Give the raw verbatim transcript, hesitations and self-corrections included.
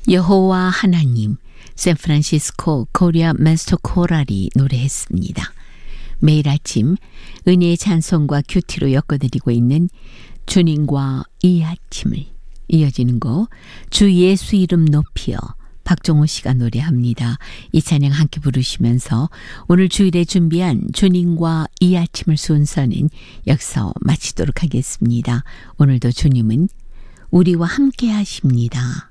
여호와 하나님, 샌프란시스코 코리아 마스터 코랄이 노래했습니다. 매일 아침 은혜의 찬송과 큐티로 엮어드리고 있는 주님과 이 아침을, 이어지는 거 주 예수 이름 높이어 박종호 씨가 노래합니다. 이 찬양 함께 부르시면서 오늘 주일에 준비한 주님과 이 아침을 순서는 여기서 마치도록 하겠습니다. 오늘도 주님은 우리와 함께 하십니다.